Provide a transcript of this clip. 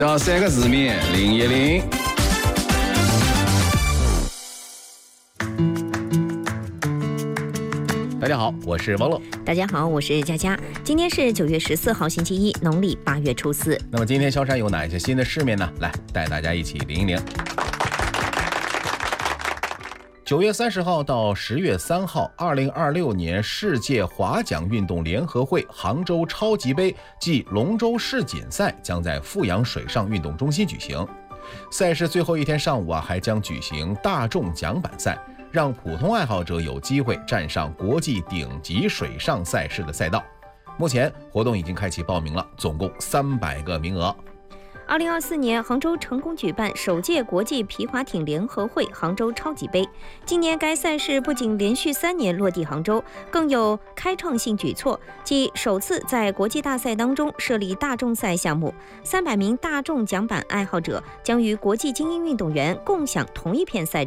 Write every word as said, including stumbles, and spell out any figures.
到三个字面零一零。 大家好，我是王乐。 大家好，我是佳佳。今天是九月十四号，星期一，农历八月初四。 那么今天萧山有哪一些新的市面呢？来带大家一起零一零。九月三十号到十月三号，二零二六年世界划桨运动联合会杭州超级杯暨龙舟世锦赛将在富阳水上运动中心举行。赛事最后一天上午啊，还将举行大众桨板赛，让普通爱好者有机会站上国际顶级水上赛事的赛道。目前活动已经开启报名了，总共三百个名额。 二零二四年，杭州成功举办首届国际皮划艇联合会杭州超级杯。今年该赛事不仅连续三年落地杭州，更有开创性举措，即首次在国际大赛当中设立大众赛项目，三百名大众桨板爱好者将与国际精英运动员共享同一片赛场。